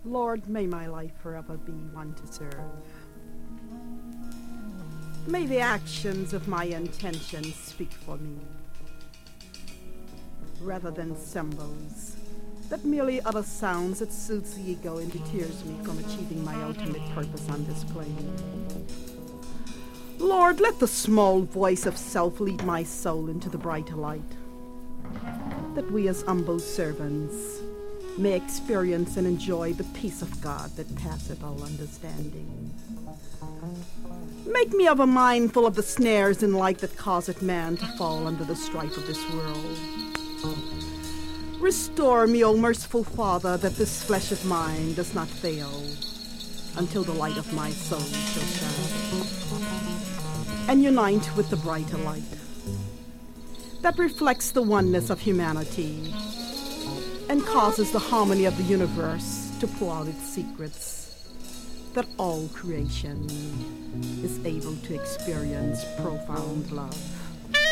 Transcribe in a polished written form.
Lord, may my life forever be one to serve. May the actions of my intentions speak for me, rather than symbols that merely utter sounds that soothes the ego and deters me from achieving my ultimate purpose on this plane. Lord, let the small voice of self lead my soul into the brighter light, that we as humble servants may experience and enjoy the peace of God that passeth all understanding. Make me ever mindful of the snares in life that causeth man to fall under the strife of this world. Restore me, O merciful Father, that this flesh of mine does not fail until the light of my soul shall shine and unite with the brighter light that reflects the oneness of humanity and causes the harmony of the universe to pour out its secrets, that all creation is able to experience profound love.